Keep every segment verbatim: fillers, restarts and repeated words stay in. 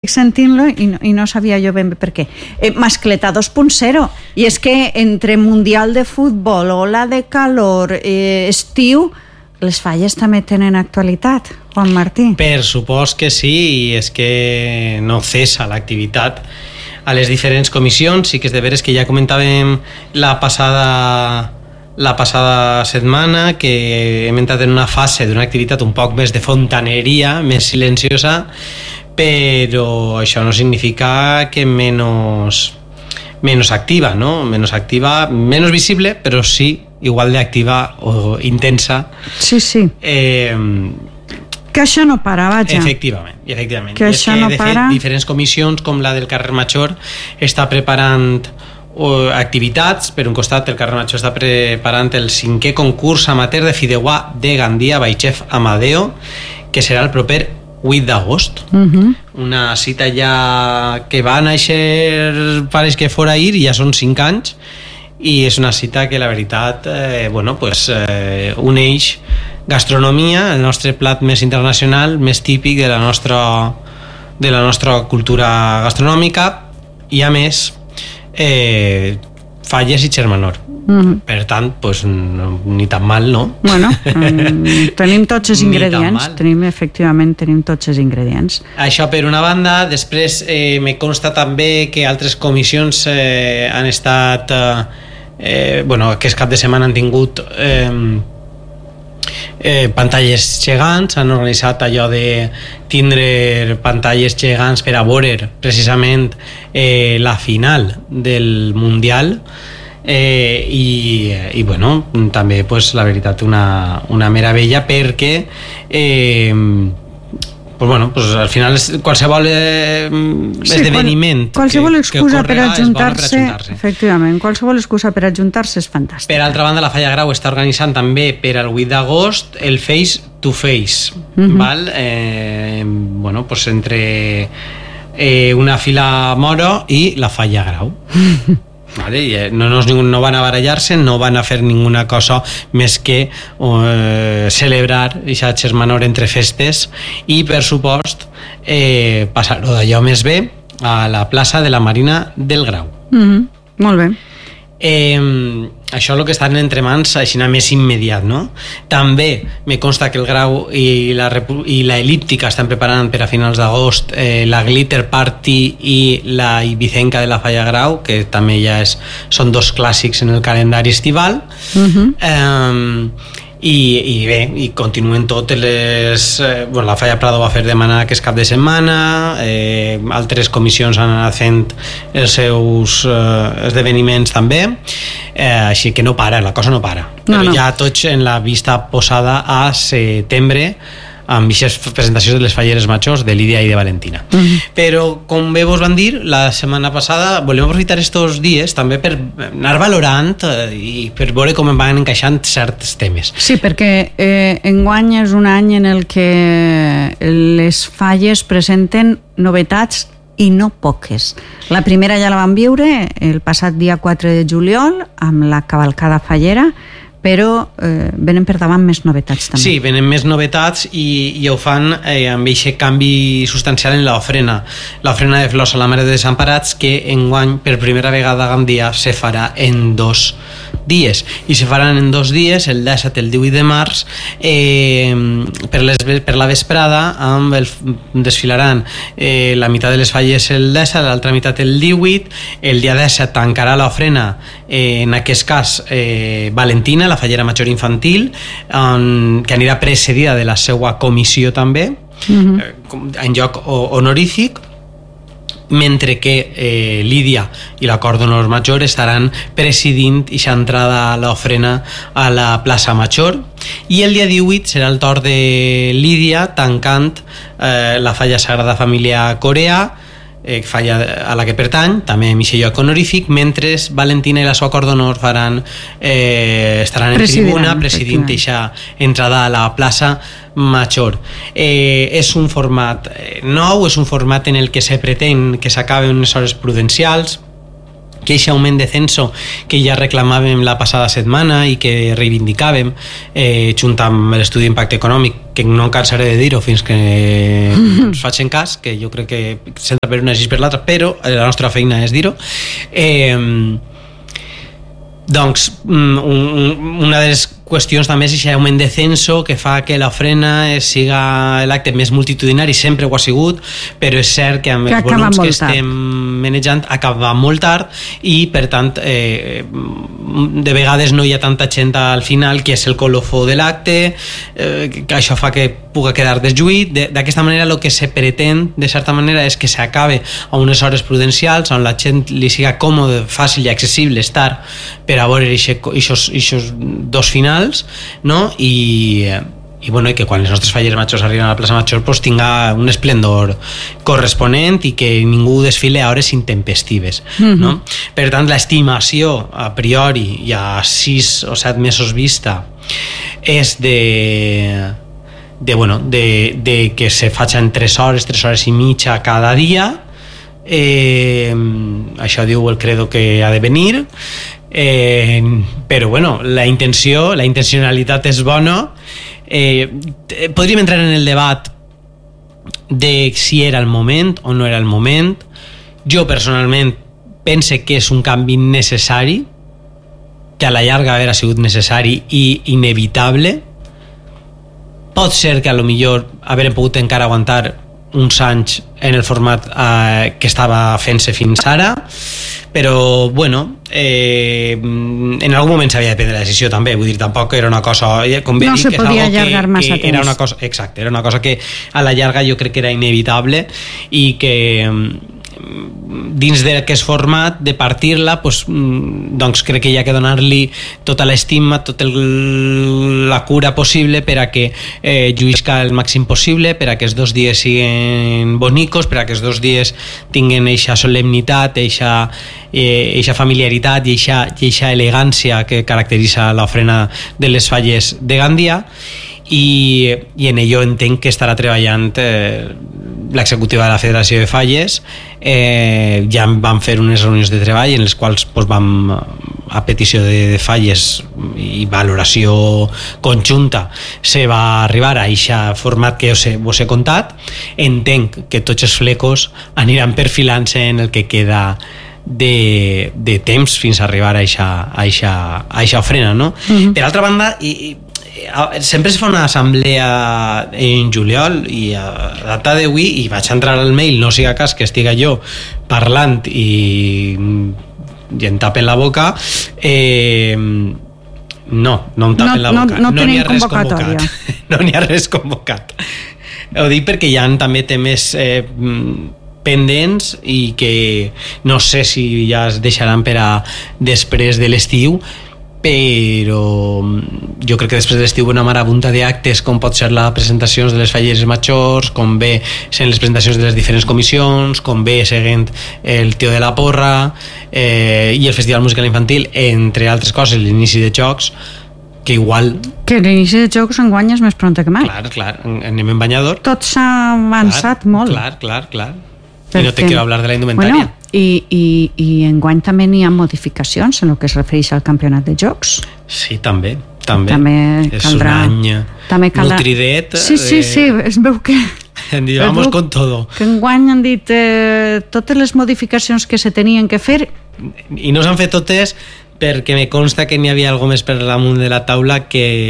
estic sentint-lo i no, i no sabia jo ben bé per què. Eh, mascleta dos punt zero, i és que entre Mundial de Futbol, ola de calor, eh, estiu, les falles també tenen actualitat, Juan Martí. Per supost que sí, i és que no cessa l'activitat a les diferents comissions. Sí que és de veres que ja comentàvem la passada la passada setmana que hem entrat en una fase d'una activitat un poc més de fontaneria, més silenciosa, però això no significa que menys menos activa, ¿no? Menos activa, menos visible, però sí igual de activa o intensa. Sí, sí. Eh, que això no para, vaja. Efectivament, efectivament. Que I és això que, no de para. fet, diferents comissions, com la del carrer Major, està preparant o, activitats. Per un costat, el carrer Major està preparant el cinquè concurs amateur de fideuà de Gandia by Chef Amadeo, que serà el proper vuit d'agost. Uh-huh. Una cita ja que va néixer, pareix que fora ahir, i ja són cinc anys, i és una cita que la veritat eh, bueno, pues, eh, uneix gastronomia, el nostre plat més internacional, més típic de la nostra, de la nostra cultura gastronòmica, i a més eh, Falles i Xermanor. Mm-hmm. Per tant, pues, no, ni tan mal, no? Bueno, um, tenim tots els ingredients, tenim, efectivament, tenim tots els ingredients. Això per una banda. Després eh, me consta també que altres comissions eh, han estat eh, eh, bueno, aquest cap de setmana han tingut eh, eh, pantalles gegants, han organitzat allò de tindre pantalles gegants per a veure precisament eh, la final del Mundial. Eh, i, i bueno, també pues, la veritat una, una meravella, perquè eh, pues, bueno, pues, al final és qualsevol eh, sí, esdeveniment qual, qualsevol que, excusa que per ajuntar-se, per ajuntar-se efectivament, qualsevol excusa per ajuntar-se és fantàstic. Per altra banda, la Falla Grau està organitzant també per al vuit d'agost el Face to Face, uh-huh. val? Eh, bueno, pues entre eh, una fila moro i la Falla Grau. Vale, no, no, no van a barallar-se, no van a fer ninguna cosa més que eh, celebrar aquesta Xermanor entre festes i, per supost, eh, passar-ho d'allò més bé a la plaça de la Marina del Grau. Mm-hmm. Molt bé. Eh, això és el que està entre mans així més immediat, no? També me consta que el Grau i la, Repu- i la Elíptica estan preparant per a finals d'agost eh, la Glitter Party i la Ibicenca de la Falla Grau, que també ja és, són dos clàssics en el calendari estival. Uh-huh. eh, i, i bé, i continuen totes les eh, bueno, la Falla Prado va fer demanar aquest cap de setmana, eh, altres comissions han anat fent els seus eh, esdeveniments també, eh, així que no para, la cosa no para, no, però no. Ja tots en la vista posada a setembre amb aquestes presentacions de les falleres majors de Lídia i de Valentina. Uh-huh. Però, com bé vos van dir la setmana passada, volem aprofitar estos dies també per anar valorant eh, i per veure com van encaixant certs temes. Sí, perquè eh, enguany és un any en el que les falles presenten novetats i no poques. La primera ja la vam viure el passat dia quatre de juliol amb la cavalcada fallera, però eh, venen per davant més novetats també. Sí, venen més novetats i, i ho fan eh, amb aquest canvi substancial en l'ofrena. L'ofrena de flors a la Mare de Desemparats, que enguany per primera vegada a Gandia se farà en dos dies, i se faran en dos dies, el disset i el divuit de març, eh, per, les, per la vesprada, amb el, desfilaran eh, la meitat de les falles el disset, l'altra meitat el divuit. El dia disset tancarà l'ofrena, eh, en aquest cas eh, Valentina, la fallera major infantil, en, que anirà precedida de la seva comissió també, uh-huh. eh, en lloc honorífic, mentre que eh, Lídia i la cor d'honor major estaran presidint aquesta entrada a l'ofrena a la plaça Major, i el dia divuit serà el torn de Lídia tancant eh, la falla Sagrada Família Corea, eh, falla a la que pertany, també amb aquest lloc honorífic, mentre Valentina i la seva cor d'honor faran, eh, estaran en tribuna presidint aquesta entrada a la plaça Major. Eh, és un format nou, és un format en el que se pretén que s'acaben unes hores prudencials, que aquest augment de censo que ja reclamàvem la passada setmana i que reivindicàvem, eh, junt amb l'estudi d'impacte econòmic que no em cansaré de dir-ho fins que ens facin cas, que jo crec que s'entra per una i per l'altra, però la nostra feina és dir-ho. Eh, doncs un, una de les qüestions també és aquest augment de censo que fa que l'ofrena siga l'acte més multitudinari, sempre ho ha sigut, però és cert que amb que els volums que estem manejant acaba molt tard i per tant eh, de vegades no hi ha tanta gent al final que és el colofó de l'acte, eh, que això fa que pugui quedar deslluït. D'aquesta manera el que se pretén de certa manera és que s'acabe a unes hores prudencials on la gent li siga còmode, fàcil i accessible estar per a veure aquests dos finals, no? I, i, bueno, i que quan les nostres falleres majors arriben a la plaça Major pues, tinga un esplendor corresponent i que ningú desfile a hores intempestives, mm-hmm. no? Per tant, l'estimació a priori i a sis o set mesos vista és de de, bueno, de, de que se faci en tres hores, tres hores i mitja cada dia. Eh, això diu el credo que ha de venir. Eh, però bueno, la intenció la intencionalitat és bona. Eh, podríem entrar en el debat de si era el moment o no era el moment. Jo personalment pense que és un canvi necessari, que a la llarga haver sigut necessari i inevitable. Pot ser que a lo millor haver pogut encara aguantar uns anys en el format eh, que estava fent-se fins ara, però bueno, eh, en algun moment s'havia de prendre la decisió també, vull dir, tampoc era una cosa com no dir, se que podia allargar que, massa que era una cosa, exacte, era una cosa que a la llarga jo crec que era inevitable i que dins d'aquest format de partir-la pues, doncs crec que hi ha que donar-li tota l'estima, tota el, la cura possible per a que eh, lluïsca el màxim possible, per a que els dos dies siguin bonicos, per a que els dos dies tinguen eixa solemnitat, eixa, eh, eixa familiaritat i eixa, i eixa elegància que caracteritza l'ofrena de les falles de Gandia. I, i en ello entenc que estarà treballant eh, l'executiva de la Federació de Falles. Eh, ja vam fer unes reunions de treball en les quals pues, vam, a petició de, de Falles i valoració conjunta, se va arribar a aquest format que us he, us he contat. Entenc que tots els flecos aniran perfilant-se en el que queda de, de temps fins a arribar a aquesta ofrena, no? Mm-hmm. Per altra banda, i, i sempre es fa una assemblea en juliol i a data d'avui, i vaig entrar al mail, no siga cas que estiga jo parlant i, i em tapen la boca. eh, no, no em tapen no, la boca, no, no, no n'hi ha res convocatòria. convocat no n'hi ha res convocat. Ho dic perquè hi ha també temes eh, pendents i que no sé si ja es deixaran per a després de l'estiu, però jo crec que després de l'estiu una marabunta d'actes com pot ser les presentacions de les falleres majors, com bé sent les presentacions de les diferents comissions, com bé seguint el Tio de la Porra eh, i el Festival Musical Infantil, entre altres coses l'inici de jocs, que igual que l'inici de jocs enguany és més pronta que mai. Clar, clar, anem en banyador, tot s'ha avançat clar, molt. clar, clar, clar. I no te quiero hablar de la indumentària. Bueno, i, i, i enguany també n'hi ha modificacions en el que es refereix al campionat de jocs. Sí, també, també. També és caldrà, un any també caldrà, nutridet. Sí, sí, sí, es veu que vamos con todo. Que enguany han dit eh, totes les modificacions que se tenien que fer. I no s'han fet totes perquè me consta que n'hi havia algo més per damunt de la taula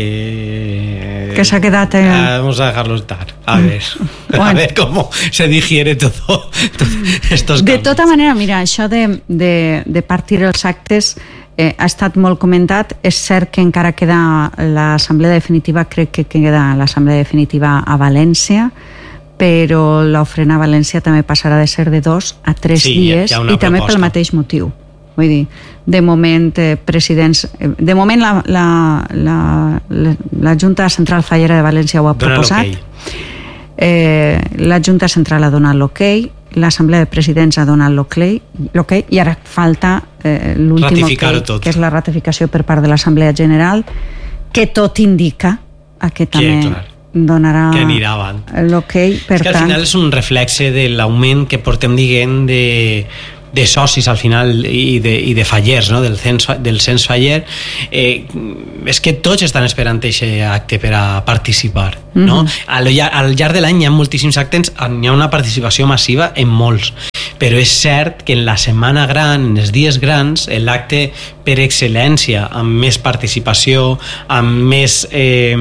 que... Que s'ha quedat... Eh... Ah, vamos a dejarlo estar. A ver, bueno. A ver cómo se digiere todo, todo estos cambios. De tota manera, mira, això de, de, de partir els actes eh, ha estat molt comentat. És cert que encara queda l'assemblea definitiva, crec que queda l'assemblea definitiva a València, però l'ofrena a València també passarà de ser de dos a tres sí, dies, i també pel mateix motiu. Vull dir, de moment eh, presidents, de moment la, la, la, la, la Junta Central Fallera de València ho ha Dona proposat, eh, la Junta Central ha donat l'ok, l'Assemblea de Presidents ha donat l'ok, i ara falta eh, l'últim ok, que és la ratificació per part de l'Assemblea General, que tot indica a que també que, donarà l'ok. Per és que al tant... final és un reflexe de l'augment que portem dient de de socis al final i de, i de fallers, no? del, cens, del cens faller, eh, és que tots estan esperant aquest acte per a participar, no? Mm-hmm. Al, al llarg de l'any hi ha moltíssims actes, hi ha una participació massiva en molts, però és cert que en la setmana gran, en els dies grans, l'acte per excel·lència, amb més participació, amb més eh,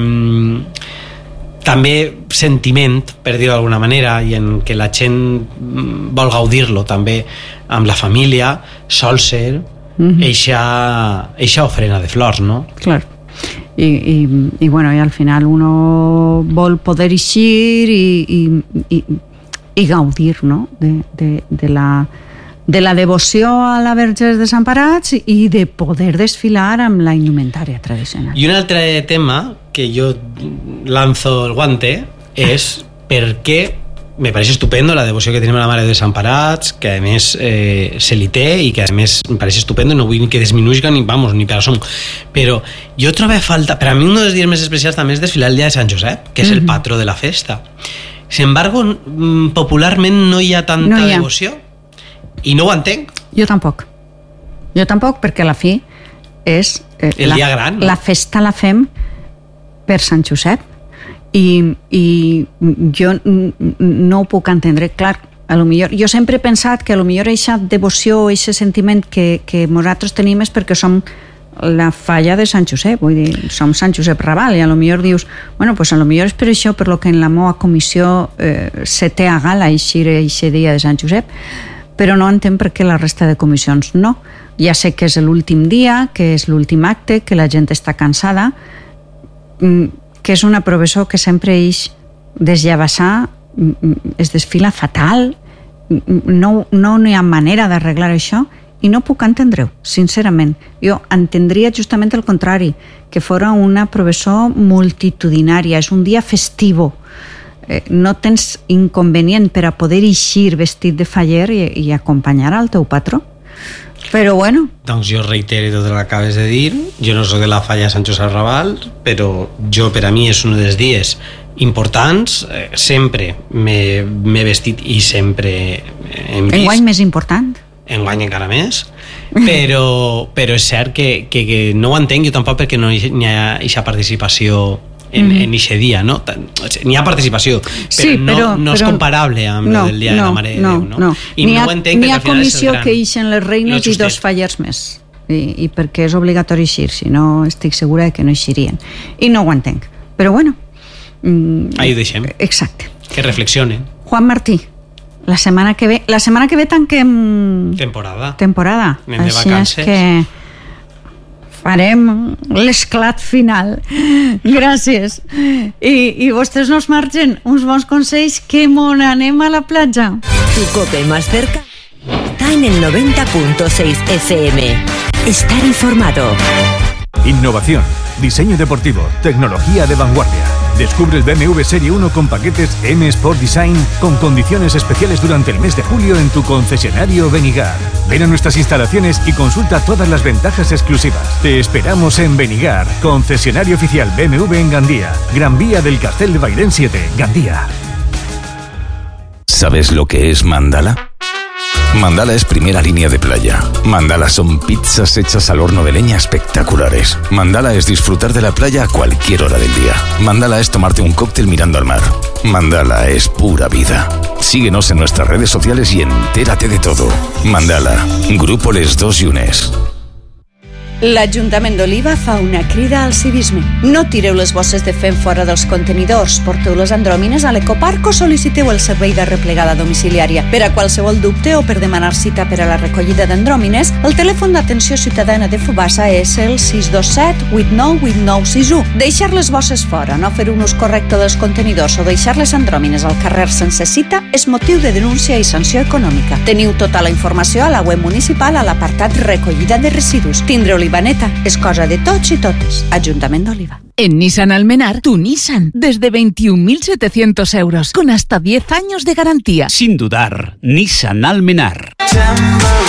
també sentiment, per dir-ho d'alguna manera, i en què la gent vol gaudir-lo també amb la família, sol ser mm-hmm. eixa, eixa ofrena de flors, no? Clar. I, i, i, bueno, i al final uno vol poder eixir i, i, i, i gaudir, no? de, de, de la de la devoció a la Verge dels Desemparats i de poder desfilar amb la indumentària tradicional. I un altre tema que jo lanzo el guante és perquè me pareix estupendo la devoció que tenim a la Mare de Desemparats, que a més eh, se li té i que a més me pareix estupendo, no vull ni que disminuïsca ni, vamos, ni per assum, però jo trobo falta, per a mi un dels dies més especials també és desfilar el dia de Sant Josep, que és mm-hmm. el patró de la festa. Sin embargo, popularment no hi ha tanta no hi ha. devoció. I no ho entenc. Jo tampoc. Jo tampoc, perquè a la fi és... Eh, el la, dia gran. No? La festa la fem per Sant Josep i, i jo no ho puc entendre. Clar, a lo millor, jo sempre he pensat que a lo millor eixa devoció, eixe sentiment que, que nosaltres tenim és perquè som la falla de Sant Josep, vull dir, som Sant Josep Raval, i a lo millor dius, bueno, pues a lo millor és per això per lo que en la meva comissió eh, se té a gala eixir eixe dia de Sant Josep, però no entenc per què la resta de comissions no. Ja sé que és l'últim dia, que és l'últim acte, que la gent està cansada, que és una professó que sempre ix desllavassar, es desfila fatal, no, no hi ha manera d'arreglar això, i no puc entendre-ho, sincerament. Jo entendria justament el contrari, que fora una professó multitudinària, és un dia festivo, no tens inconvenient per a poder eixir vestit de faller i, i acompanyar al teu patró. Però bueno. Doncs jo reitero tot el que acabes de dir. Jo no soc de la falla de Sant Josep Raval, però jo per a mi és un dels dies importants. Eh, sempre m'he vestit i sempre hem vist. Enguany més important. Enguany encara més. Però, però és cert que, que, que no ho entenc jo tampoc perquè no hi ha aquesta participació en, mm-hmm. en eixe dia, no? N'hi ha participació, però, sí, però, no, no és però, comparable amb no, el dia no, de la Mare de no, Déu, no? no. I n'hi ha, no ho entenc n'hi ha comissió que ixen les reines i dos fallers més, i, i perquè és obligatori eixir, si no estic segura de que no eixirien, i no ho entenc, però bueno mm, ahí ho deixem, exacte, que reflexionen. Juan Martí, la setmana que ve la setmana que ve tanquem temporada, temporada. Anem de així vacances. És que farem l'esclat final. Gràcies. I, i vostès nos margen uns bons consells, que mon anem a la platja. Tu cope más cerca está en el noventa punto seis F M. Estar informado. Innovación, diseño deportivo, tecnología de vanguardia. Descubre el B M W Serie uno con paquetes M Sport Design con condiciones especiales durante el mes de julio en tu concesionario Benigar. Ven a nuestras instalaciones y consulta todas las ventajas exclusivas. Te esperamos en Benigar, concesionario oficial B M W en Gandía, Gran Vía del Castel de Bairén siete, Gandía. ¿Sabes lo que es Mandala? Mandala es primera línea de playa. Mandala son pizzas hechas al horno de leña espectaculares. Mandala es disfrutar de la playa a cualquier hora del día. Mandala es tomarte un cóctel mirando al mar. Mandala es pura vida. Síguenos en nuestras redes sociales y entérate de todo. Mandala, Grupo Les Dos Llunes. L'Ajuntament d'Oliva fa una crida al civisme. No tireu les bosses de fem fora dels contenidors, porteu les andròmines a l'ecoparc o sol·liciteu el servei de replegada domiciliària. Per a qualsevol dubte o per demanar cita per a la recollida d'andròmines, el telèfon d'atenció ciutadana de Fubassa és el sis dos set vuit nou vuit nou sis u. Deixar les bosses fora, no fer un ús correcte dels contenidors o deixar les andròmines al carrer sense cita és motiu de denúncia i sanció econòmica. Teniu tota la informació a la web municipal a l'apartat recollida de residus. Tindre Olivaneta és cosa de tots i totes. Ajuntament d'Oliva. En Nissan Almenar, tu Nissan, desde veintiún mil setecientos euros, con hasta diez años de garantía. Sin dudar, Nissan Almenar.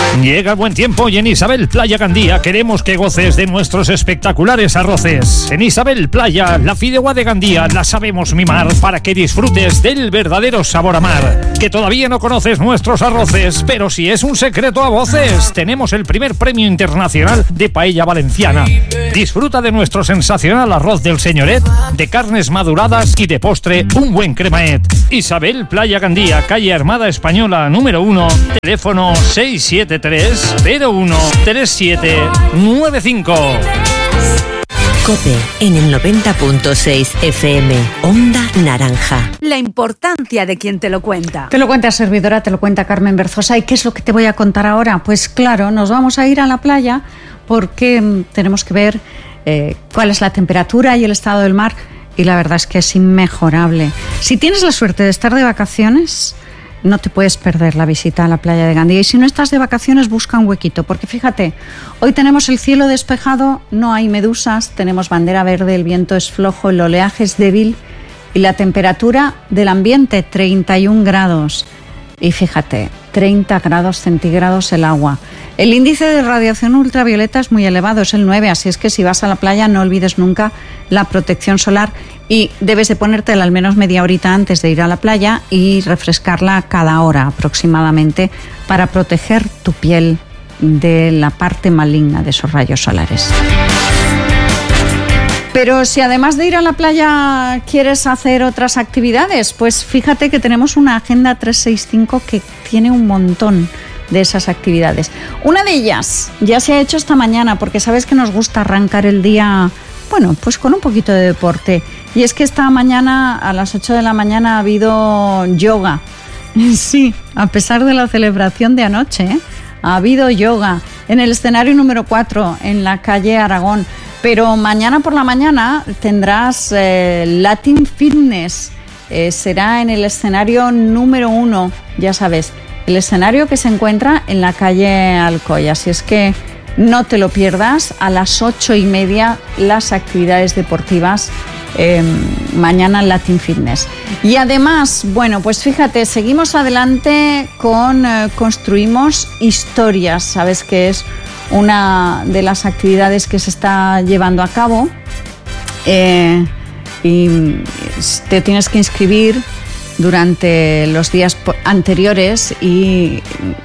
Llega el buen tiempo y en Isabel Playa Gandía queremos que goces de nuestros espectaculares arroces. En Isabel Playa, la fideuá de Gandía la sabemos mimar para que disfrutes del verdadero sabor a mar. Que todavía no conoces nuestros arroces, pero si es un secreto a voces, tenemos el primer premio internacional de paella valenciana. Disfruta de nuestro sensacional arroz del señoret, de carnes maduradas y de postre un buen cremaet. Isabel Playa Gandía, calle Armada Española número uno, teléfono seis siete tres cero uno tres siete nueve cinco. COPE en el noventa punto seis F M, Onda Naranja. La importancia de quien te lo cuenta. Te lo cuenta servidora, te lo cuenta Carmen Berzosa. ¿Y qué es lo que te voy a contar ahora? Pues claro, nos vamos a ir a la playa porque mm, tenemos que ver eh, cuál es la temperatura y el estado del mar, y la verdad es que es inmejorable. Si tienes la suerte de estar de vacaciones, no te puedes perder la visita a la playa de Gandía. Y si no estás de vacaciones, busca un huequito, porque fíjate, hoy tenemos el cielo despejado, no hay medusas, tenemos bandera verde, el viento es flojo, el oleaje es débil y la temperatura del ambiente treinta y un grados. Y fíjate, treinta grados centígrados el agua. El índice de radiación ultravioleta es muy elevado, es el nueve, así es que si vas a la playa no olvides nunca la protección solar y debes de ponértela al menos media horita antes de ir a la playa y refrescarla cada hora aproximadamente para proteger tu piel de la parte maligna de esos rayos solares. Pero si además de ir a la playa quieres hacer otras actividades, pues fíjate que tenemos una agenda trescientos sesenta y cinco que tiene un montón de esas actividades. Una de ellas ya se ha hecho esta mañana, porque sabes que nos gusta arrancar el día, bueno, pues con un poquito de deporte. Y es que esta mañana, a las ocho de la mañana, ha habido yoga. Sí, a pesar de la celebración de anoche, ¿eh? Ha habido yoga en el escenario número cuatro, en la calle Aragón. Pero mañana por la mañana tendrás eh, Latin Fitness. Eh, será en el escenario número uno, ya sabes, el escenario que se encuentra en la calle Alcoy. Así es que no te lo pierdas, a las ocho y media las actividades deportivas, eh, mañana Latin Fitness. Y además, bueno, pues fíjate, seguimos adelante con eh, Construimos Historias. Sabes que es una de las actividades que se está llevando a cabo, eh, y te tienes que inscribir durante los días anteriores y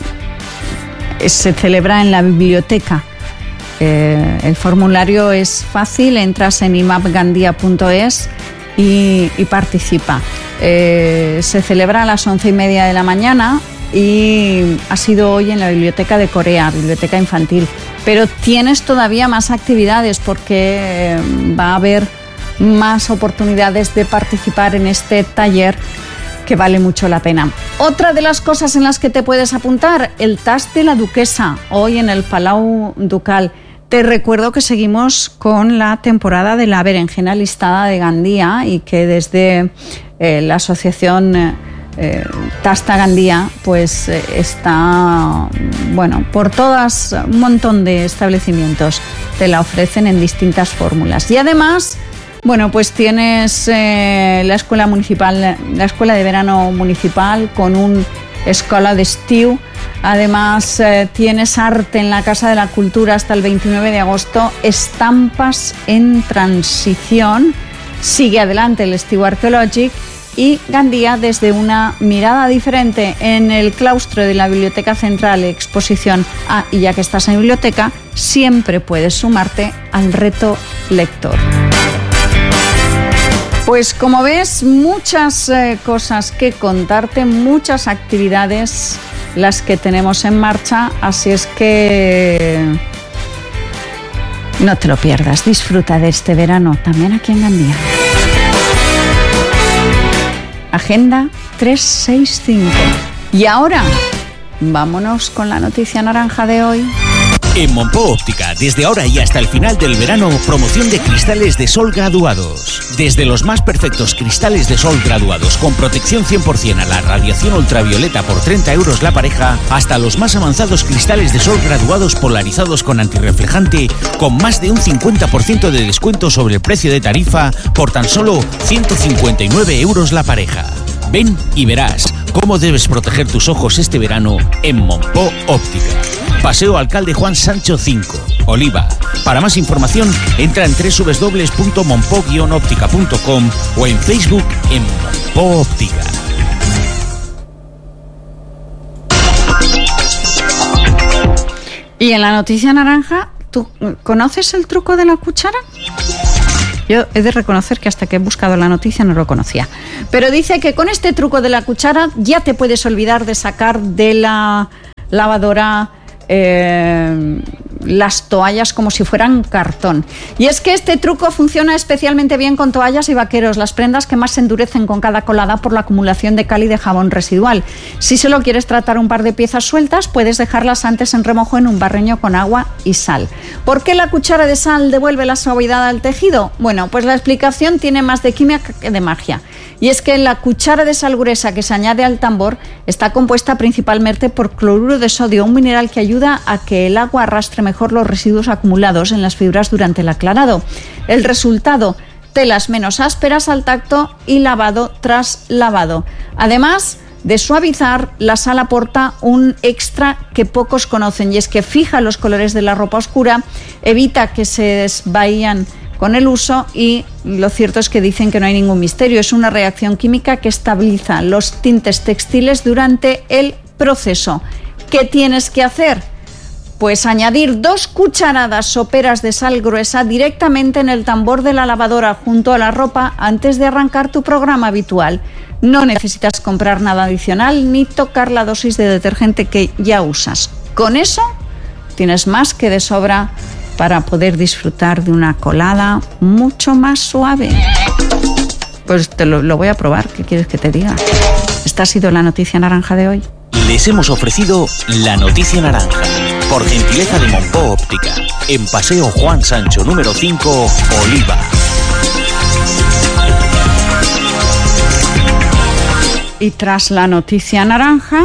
se celebra en la biblioteca. Eh, el formulario es fácil, entras en imap gandia punto es y, y participa. Eh, se celebra a las once y media de la mañana y ha sido hoy en la Biblioteca de Corea, Biblioteca Infantil. Pero tienes todavía más actividades porque va a haber más oportunidades de participar en este taller que vale mucho la pena. Otra de las cosas en las que te puedes apuntar, el Tas de la Duquesa, hoy en el Palau Ducal. Te recuerdo que seguimos con la temporada de la berenjena listada de Gandía y que desde eh, la asociación eh, eh, Tasta Gandía pues eh, está, bueno, por todas, un montón de establecimientos te la ofrecen en distintas fórmulas. Y además, bueno, pues tienes eh, la escuela municipal, la escuela de verano municipal con un escola de estiu. Además eh, tienes arte en la Casa de la Cultura hasta el veintinueve de agosto, estampas en transición, sigue adelante el estiu arqueològic y Gandía desde una mirada diferente en el claustro de la Biblioteca Central, exposición. Ah, y ya que estás en biblioteca, siempre puedes sumarte al reto lector. Pues como ves, muchas eh, cosas que contarte, muchas actividades las que tenemos en marcha, así es que no te lo pierdas, disfruta de este verano también aquí en Gandía. Agenda trescientos sesenta y cinco. Y ahora, vámonos con la noticia naranja de hoy. En Monpó Óptica, desde ahora y hasta el final del verano, promoción de cristales de sol graduados. Desde los más perfectos cristales de sol graduados con protección cien por ciento a la radiación ultravioleta por treinta euros la pareja, hasta los más avanzados cristales de sol graduados polarizados con antirreflejante con más de un cincuenta por ciento de descuento sobre el precio de tarifa por tan solo ciento cincuenta y nueve euros la pareja. Ven y verás. cómo debes proteger tus ojos este verano en Monpó Óptica. Paseo Alcalde Juan Sancho cinco, Oliva. Para más información, entra en doble u doble u doble u punto monpó guion óptica punto com o en Facebook en Monpó Óptica. Y en la noticia naranja, ¿tú conoces el truco de la cuchara? Yo he de reconocer que hasta que he buscado la noticia no lo conocía. Pero dice que con este truco de la cuchara ya te puedes olvidar de sacar de la lavadora eh, las toallas como si fueran cartón. Y es que este truco funciona especialmente bien con toallas y vaqueros, las prendas que más se endurecen con cada colada por la acumulación de cal y de jabón residual. Si solo quieres tratar un par de piezas sueltas, puedes dejarlas antes en remojo en un barreño con agua y sal. ¿Por qué la cuchara de sal devuelve la suavidad al tejido? Bueno, pues la explicación tiene más de química que de magia. Y es que la cuchara de sal gruesa que se añade al tambor está compuesta principalmente por cloruro de sodio, un mineral que ayuda a que el agua arrastre mejor los residuos acumulados en las fibras durante el aclarado. El resultado, telas menos ásperas al tacto y lavado tras lavado. Además de suavizar, la sal aporta un extra que pocos conocen, y es que fija los colores de la ropa oscura, evita que se desvaían con el uso, y lo cierto es que dicen que no hay ningún misterio. Es una reacción química que estabiliza los tintes textiles durante el proceso. ¿Qué tienes que hacer? Pues añadir dos cucharadas soperas de sal gruesa directamente en el tambor de la lavadora junto a la ropa antes de arrancar tu programa habitual. No necesitas comprar nada adicional ni tocar la dosis de detergente que ya usas. Con eso tienes más que de sobra para poder disfrutar de una colada mucho más suave. Pues te lo, lo voy a probar, ¿qué quieres que te diga? Esta ha sido la noticia naranja de hoy. Les hemos ofrecido la noticia naranja, por gentileza de Monpó Óptica, en Paseo Juan Sancho número cinco, Oliva. Y tras la noticia naranja,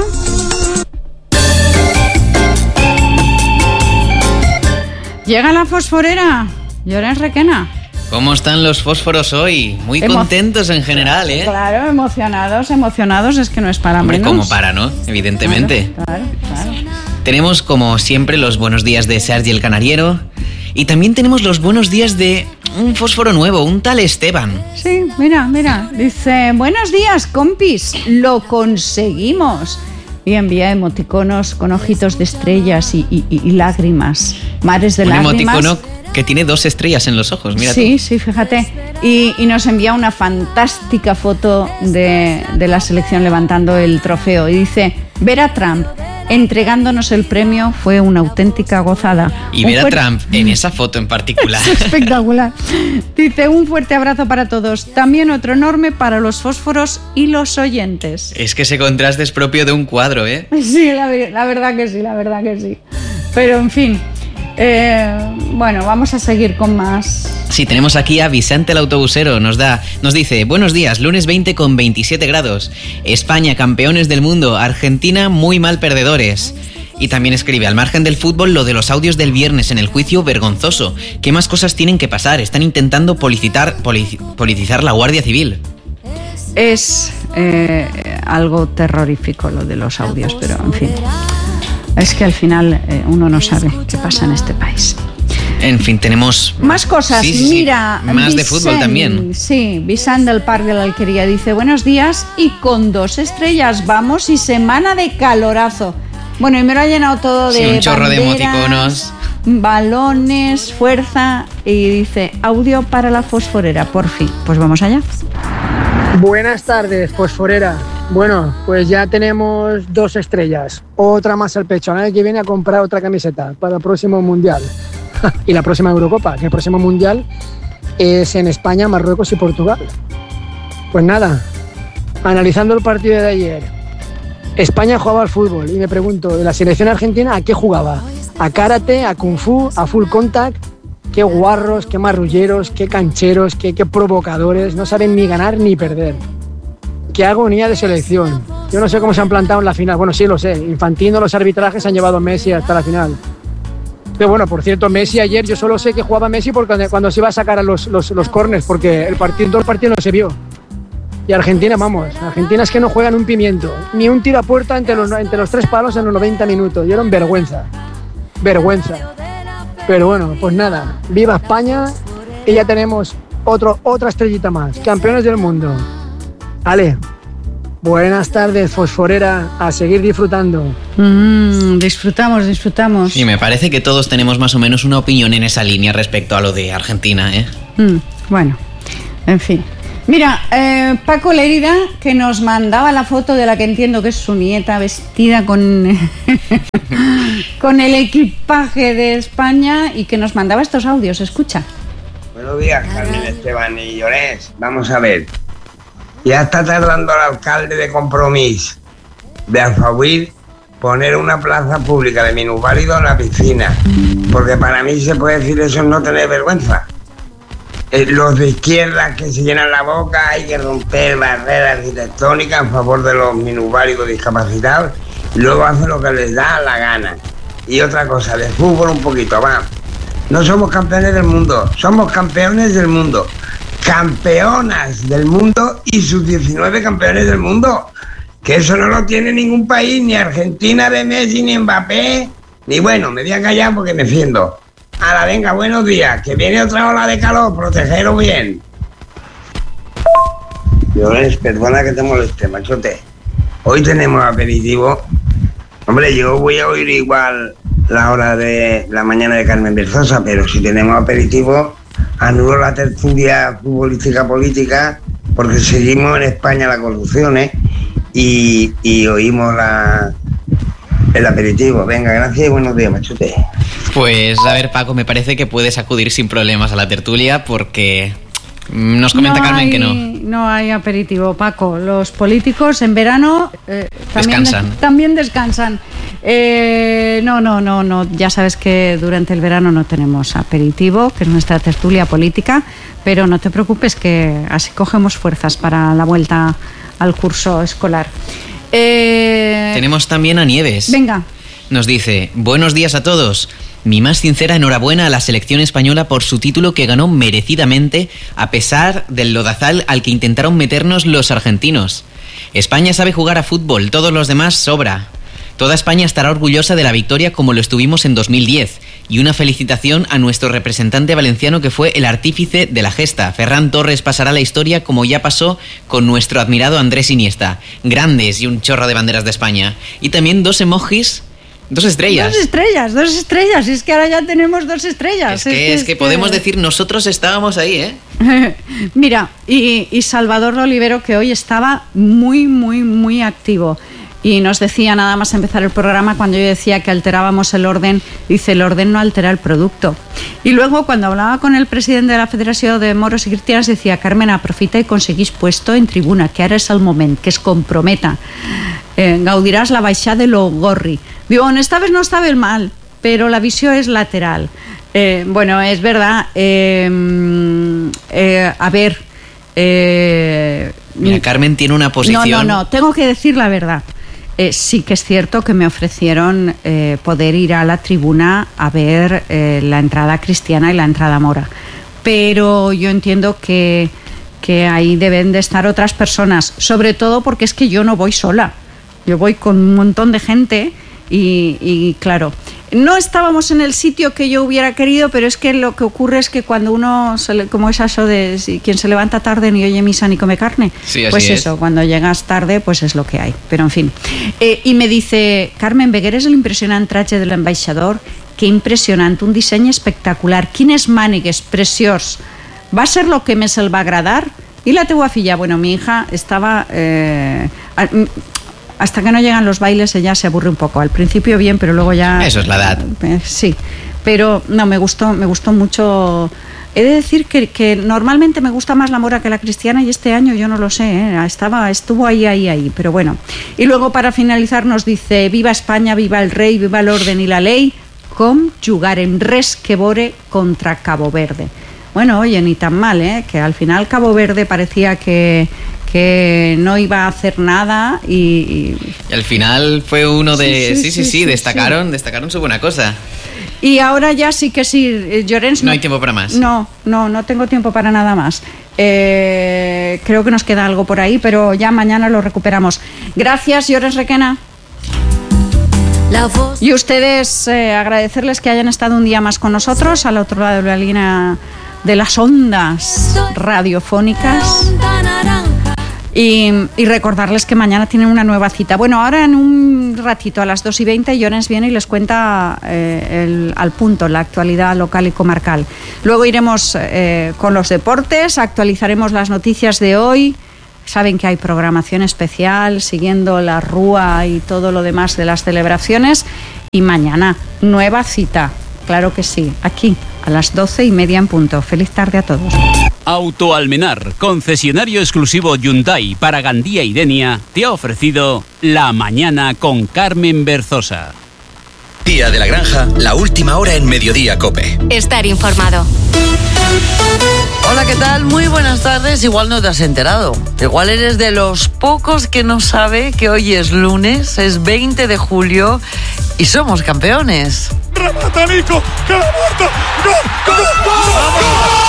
llega la fosforera. Llorens Requena. ¿Cómo están los fósforos hoy? Muy Emo- contentos en general, ¿eh? Claro, emocionados, emocionados, es que no es para Hombre, menos. como para, ¿no? Evidentemente. Claro, claro, claro. Tenemos, como siempre, los buenos días de Sergi el Canariero. Y también tenemos los buenos días de un fósforo nuevo, un tal Esteban. Sí, mira, mira. Dice, buenos días, compis, lo conseguimos. Y envía emoticonos con ojitos de estrellas y, y, y lágrimas, mares de un lágrimas. Un emoticono que tiene dos estrellas en los ojos, mira Sí, tú. sí, fíjate. Y, y nos envía una fantástica foto de, de la selección levantando el trofeo. Y dice, ver a Trump entregándonos el premio fue una auténtica gozada. Y un ver fuerte... a Trump en esa foto en particular. Es espectacular. Dice, un fuerte abrazo para todos. También otro enorme para los fósforos y los oyentes. Es que ese contraste es propio de un cuadro, ¿eh? Sí, la, la verdad que sí, la verdad que sí. Pero en fin, eh, bueno, vamos a seguir con más. Sí, tenemos aquí a Vicente el autobusero, nos da, nos dice, buenos días, lunes veinte con veintisiete grados, España campeones del mundo, Argentina muy mal perdedores. Y también escribe, al margen del fútbol, lo de los audios del viernes en el juicio, vergonzoso. ¿Qué más cosas tienen que pasar? Están intentando politizar, politizar la Guardia Civil. Es eh, algo terrorífico lo de los audios, pero en fin, es que al final eh, uno no sabe qué pasa en este país. En fin, tenemos... Más cosas, sí, sí, mira... Sí. Más Vicent, de fútbol también. Sí, Vicent del Parc de la Alquería dice, buenos días y con dos estrellas, vamos, y semana de calorazo. Bueno, y me lo ha llenado todo de sí, un chorro banderas, de emoticonos, balones, fuerza, y dice, audio para la fosforera, por fin. Pues vamos allá. Buenas tardes, fosforera. Bueno, pues ya tenemos dos estrellas, otra más al pecho. El año que viene a comprar otra camiseta para el próximo Mundial. Y la próxima Eurocopa, que el próximo Mundial es en España, Marruecos y Portugal. Pues nada, analizando el partido de ayer, España jugaba al fútbol y me pregunto, ¿de la selección argentina a qué jugaba? ¿A karate, a kung fu, a full contact? Qué guarros, qué marrulleros, qué cancheros, qué, qué provocadores, no saben ni ganar ni perder. Qué agonía de selección. Yo no sé cómo se han plantado en la final, bueno, sí lo sé, Infantino, los arbitrajes han llevado a Messi hasta la final. Pero bueno, por cierto, Messi ayer, yo solo sé que jugaba Messi porque cuando se iba a sacar a los, los, los corners, porque el partido, todo el partido no se vio. Y Argentina, vamos, Argentina es que no juegan un pimiento, ni un tiro a puerta entre los, entre los tres palos en los noventa minutos. Dieron vergüenza, vergüenza. Pero bueno, pues nada, viva España y ya tenemos otro, otra estrellita más, campeones del mundo. Ale, buenas tardes, fosforera, a seguir disfrutando. Mm, disfrutamos, disfrutamos. Y me parece que todos tenemos más o menos una opinión en esa línea respecto a lo de Argentina, ¿eh? Mm, bueno, en fin. Mira, eh, Paco Lérida, que nos mandaba la foto de la que entiendo que es su nieta vestida con, con el equipaje de España y que nos mandaba estos audios, escucha. Buenos días, Carmen Esteban y Llorens. Vamos a ver. Ya está tardando el alcalde de Compromís de Alfauir poner una plaza pública de minusválidos en la piscina. Porque para mí se puede decir eso es no tener vergüenza. Eh, los de izquierda que se llenan la boca, hay que romper barreras arquitectónicas en favor de los minusválidos discapacitados y luego hacen lo que les da la gana. Y otra cosa, de fútbol un poquito, va. No somos campeones del mundo, somos campeones del mundo. Campeonas del mundo y sus diecinueve campeones del mundo. Que eso no lo tiene ningún país, ni Argentina de Messi, ni Mbappé, ni bueno, me voy a callar porque me defiendo. Ala, venga, buenos días, que viene otra ola de calor, protegeros bien. Llorens, perdona que te moleste, machote. Hoy tenemos aperitivo. Hombre, yo voy a oír igual la hora de la mañana de Carmen Berzosa, pero si tenemos aperitivo, anulo la tertulia futbolística política, porque seguimos en España la corrupción, ¿eh? Y, y oímos la, el aperitivo. Venga, gracias y buenos días, machote. Pues a ver, Paco, me parece que puedes acudir sin problemas a la tertulia porque nos comenta no Carmen hay, que no. No hay aperitivo, Paco. Los políticos en verano eh, también descansan. También descansan. Eh, no, no, no, no. Ya sabes que durante el verano no tenemos aperitivo, que es nuestra tertulia política, pero no te preocupes que así cogemos fuerzas para la vuelta al curso escolar. Eh... Tenemos también a Nieves. Venga. Nos dice, buenos días a todos. Mi más sincera enhorabuena a la selección española por su título que ganó merecidamente a pesar del lodazal al que intentaron meternos los argentinos. España sabe jugar a fútbol, todos los demás sobra. Toda España estará orgullosa de la victoria como lo estuvimos en dos mil diez. Y una felicitación a nuestro representante valenciano que fue el artífice de la gesta. Ferran Torres pasará a la historia como ya pasó con nuestro admirado Andrés Iniesta. Grandes y un chorro de banderas de España. Y también dos emojis. Dos estrellas. Dos estrellas, dos estrellas. Es que ahora ya tenemos dos estrellas. Es que, es que, es que podemos que... decir, nosotros estábamos ahí, ¿eh? Mira, y, y Salvador Olivero, que hoy estaba muy, muy, muy activo. Y nos decía, nada más empezar el programa, cuando yo decía que alterábamos el orden, dice, el orden no altera el producto. Y luego, cuando hablaba con el presidente de la Federación de Moros y Cristianos, decía, Carmen, aprofita i conseguís puesto en tribuna, que ara és el moment, que es comprometa. Eh, gaudiràs la baixada de lo gorri. Digo, on estaves no estava el mal, pero la visió es lateral. Eh, bueno, es verdad. Eh, eh, a ver... Eh, Mira, Carmen tiene una posición... No, no, no, tengo que decir la verdad. Eh, sí que es cierto que me ofrecieron eh, poder ir a la tribuna a ver eh, la entrada cristiana y la entrada mora. Pero yo entiendo que, que ahí deben de estar otras personas, sobre todo porque es que yo no voy sola. Yo voy con un montón de gente y, y claro, no estábamos en el sitio que yo hubiera querido, pero es que lo que ocurre es que cuando uno, se le, como es eso de si, quien se levanta tarde ni oye misa ni come carne, sí, así pues es. Eso, cuando llegas tarde pues es lo que hay, pero en fin. Eh, y me dice, Carmen Beguer, és l'impressionant traje de l'ambaixador, que impressionant, un disseny espectacular, quines mànigues, preciós, va ser lo que més el va agradar? I la teua filla, bueno, mi hija estaba... Eh, hasta que no llegan los bailes ella se aburre un poco. Al principio bien, pero luego ya... Eso es la edad. Eh, sí, pero no, me gustó, me gustó mucho. He de decir que, que normalmente me gusta más la mora que la cristiana y este año yo no lo sé, ¿eh? Estaba, estuvo ahí, ahí, ahí, pero bueno. Y luego para finalizar nos dice, viva España, viva el rey, viva el orden y la ley, com jugarem res que vore contra Cabo Verde. Bueno, oye, ni tan mal, ¿eh? Que al final Cabo Verde parecía que... que no iba a hacer nada y, y... y al final fue uno de... Sí, sí, sí, sí, sí, sí, sí destacaron, sí. destacaron su buena cosa. Y ahora ya sí que sí, Llorens... No, no hay tiempo para más. No, no, no tengo tiempo para nada más. Eh, creo que nos queda algo por ahí, pero ya mañana lo recuperamos. Gracias, Llorens Requena. Y ustedes, eh, agradecerles que hayan estado un día más con nosotros al otro lado de la línea de las ondas radiofónicas. Y, y recordarles que mañana tienen una nueva cita. Bueno, ahora en un ratito, a las dos y veinte, Llorens viene y les cuenta eh, el, al punto la actualidad local y comarcal. Luego iremos eh, con los deportes, actualizaremos las noticias de hoy. Saben que hay programación especial, siguiendo la rúa y todo lo demás de las celebraciones. Y mañana, nueva cita, claro que sí, aquí, a las doce y media en punto. Feliz tarde a todos. Auto Almenar, concesionario exclusivo Hyundai para Gandía y Denia, te ha ofrecido La Mañana con Carmen Berzosa. Día de la Granja, la última hora en Mediodía COPE. Estar informado. Hola, ¿qué tal? Muy buenas tardes. Igual no te has enterado. Igual eres de los pocos que no sabe que hoy es lunes, es veinte de julio y somos campeones. ¡Remata, Nico! ¡Que la muerta! ¡Gol! ¡Gol! ¡Gol!